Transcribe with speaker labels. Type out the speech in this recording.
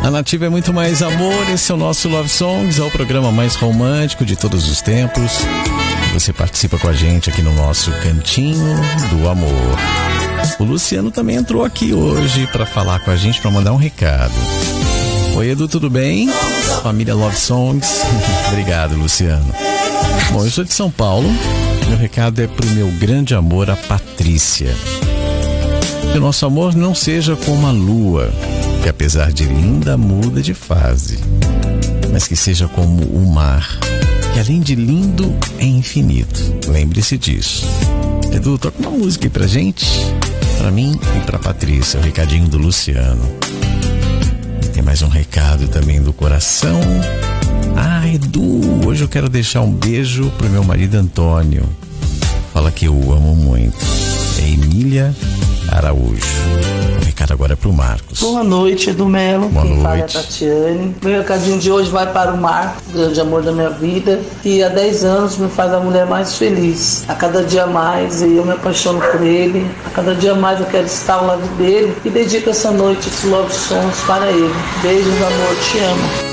Speaker 1: A Nativa é muito mais amor, esse é o nosso Love Songs, é o programa mais romântico de todos os tempos. Você participa com a gente aqui no nosso Cantinho do Amor. O Luciano também entrou aqui hoje para falar com a gente, para mandar um recado. Oi, Edu, tudo bem? Família Love Songs. Obrigado, Luciano. Bom, eu sou de São Paulo. Meu recado é pro meu grande amor, a Patrícia. Que o nosso amor não seja como a lua, que apesar de linda, muda de fase, mas que seja como o mar, que além de lindo, é infinito. Lembre-se disso. Edu, toca uma música aí pra gente, pra mim e pra Patrícia, o recadinho do Luciano. E tem mais um recado também do coração. Ah, Edu, hoje eu quero deixar um beijo pro meu marido Antônio. Fala que eu o amo muito. É Emília Araújo. O recado agora é pro Marcos.
Speaker 2: Boa noite, Edu Melo.
Speaker 1: Boa
Speaker 2: Quem fala é a
Speaker 1: noite.
Speaker 2: Tatiane. Meu recadinho de hoje vai para o Marcos, grande amor da minha vida, que há 10 anos me faz a mulher mais feliz. A cada dia mais eu me apaixono por ele. A cada dia mais eu quero estar ao lado dele. E dedico essa noite, esses love songs para ele. Beijos, amor, te amo.